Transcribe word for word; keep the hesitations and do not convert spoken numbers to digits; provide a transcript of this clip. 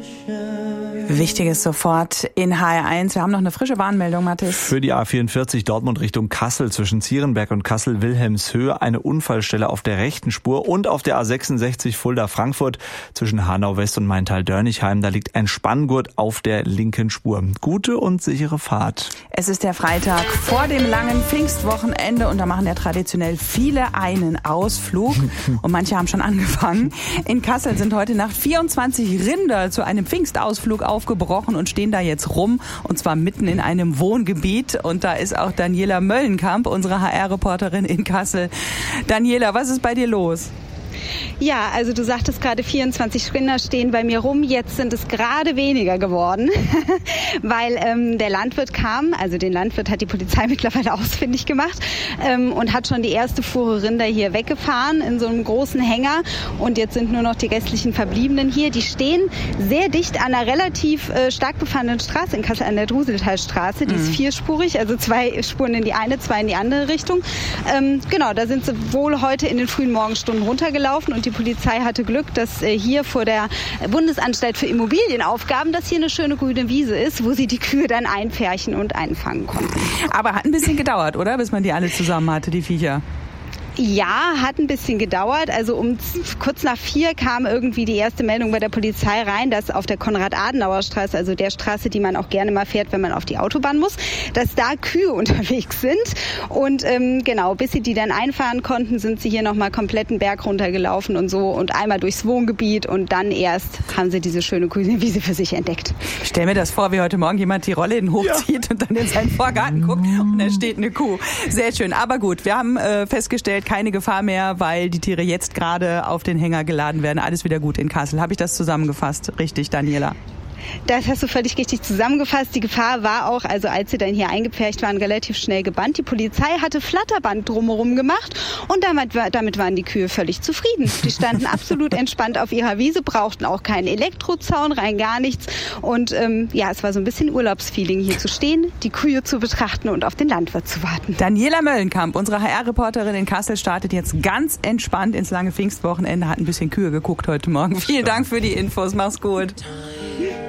Wichtiges sofort in H R eins. Wir haben noch eine frische Warnmeldung, Mathis. Für die A vierundvierzig Dortmund Richtung Kassel zwischen Zierenberg und Kassel-Wilhelmshöhe eine Unfallstelle auf der rechten Spur und auf der A sechsundsechzig Fulda-Frankfurt zwischen Hanau-West und Maintal-Dörnigheim. Da liegt ein Spanngurt auf der linken Spur. Gute und sichere Fahrt. Es ist der Freitag vor dem langen Pfingstwochenende und da machen ja traditionell viele einen Ausflug und manche haben schon angefangen. In Kassel sind heute Nacht vierundzwanzig Rinder zu einem Pfingstausflug aufgebrochen und stehen da jetzt rum und zwar mitten in einem Wohngebiet und da ist auch Daniela Möllenkamp, unsere H R-Reporterin in Kassel. Daniela, was ist bei dir los? Ja, also du sagtest gerade, vierundzwanzig Rinder stehen bei mir rum. Jetzt sind es gerade weniger geworden, weil ähm, der Landwirt kam. Also den Landwirt hat die Polizei mittlerweile ausfindig gemacht ähm, und hat schon die erste Fuhre Rinder hier weggefahren in so einem großen Hänger. Und jetzt sind nur noch die restlichen Verbliebenen hier. Die stehen sehr dicht an einer relativ äh, stark befahrenen Straße in Kassel, an der Druseltalstraße. Die mhm. ist vierspurig, also zwei Spuren in die eine, zwei in die andere Richtung. Ähm, genau, da sind sie wohl heute in den frühen Morgenstunden runtergelaufen. Und die Polizei hatte Glück, dass äh, hier vor der Bundesanstalt für Immobilienaufgaben, dass hier eine schöne grüne Wiese ist, wo sie die Kühe dann einpferchen und einfangen konnten. Aber hat ein bisschen gedauert, oder? Bis man die alle zusammen hatte, die Viecher. Ja, hat ein bisschen gedauert. Also um kurz nach vier kam irgendwie die erste Meldung bei der Polizei rein, dass auf der Konrad-Adenauer-Straße, also der Straße, die man auch gerne mal fährt, wenn man auf die Autobahn muss, dass da Kühe unterwegs sind. Und ähm, genau, bis sie die dann einfahren konnten, sind sie hier nochmal komplett einen Berg runtergelaufen und so und einmal durchs Wohngebiet und dann erst haben sie diese schöne grüne Wiese für sich entdeckt. Ich stell mir das vor, wie heute Morgen jemand die Rollläden hochzieht ja. und dann in seinen Vorgarten guckt und da steht eine Kuh. Sehr schön. Aber gut, wir haben äh, festgestellt, keine Gefahr mehr, weil die Tiere jetzt gerade auf den Hänger geladen werden. Alles wieder gut in Kassel. Habe ich das zusammengefasst? Richtig, Daniela? Das hast du völlig richtig zusammengefasst. Die Gefahr war auch, also als sie dann hier eingepfercht waren, relativ schnell gebannt. Die Polizei hatte Flatterband drumherum gemacht und damit, damit waren die Kühe völlig zufrieden. Die standen absolut entspannt auf ihrer Wiese, brauchten auch keinen Elektrozaun, rein gar nichts. Und ähm, ja, es war so ein bisschen Urlaubsfeeling, hier zu stehen, die Kühe zu betrachten und auf den Landwirt zu warten. Daniela Möllenkamp, unsere H R-Reporterin in Kassel, startet jetzt ganz entspannt ins lange Pfingstwochenende, hat ein bisschen Kühe geguckt heute Morgen. Vielen Dank für die Infos, mach's gut.